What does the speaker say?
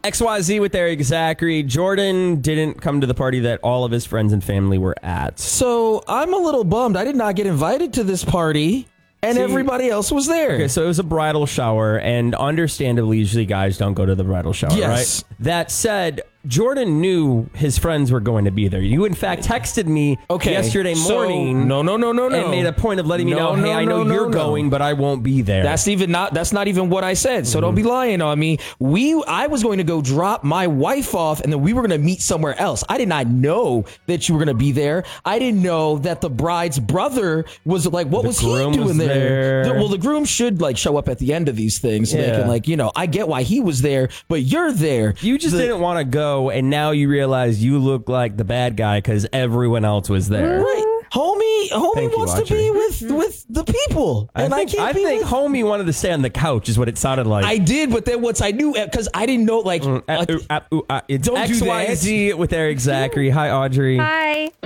XYZ with Eric Zachary. Jordan didn't come to the party that all of his friends and family were at. So I'm a little bummed. I did not get invited to this party, and everybody else was there. Okay, so it was a bridal shower, and understandably, usually guys don't go to the bridal shower, Yes. right? That said, Jordan knew his friends were going to be there. You, in fact, texted me yesterday morning. No. And made a point of letting me know, hey, I know you're going, but I won't be there. That's not even what I said. So don't be lying on me. I was going to go drop my wife off, and then we were going to meet somewhere else. I did not know that you were going to be there. I didn't know that the bride's brother was like, what was he doing there? Well, the groom should like show up at the end of these things. So they can I get why he was there, but you're there. You just didn't want to go, and now you realize you look like the bad guy because everyone else was there. Right. Homie wants to be with the people. I think homie wanted to stay on the couch is what it sounded like. I did, but then once I knew, because I didn't know, it's XYZ with Eric Zachary. Hi, Audrey. Hi.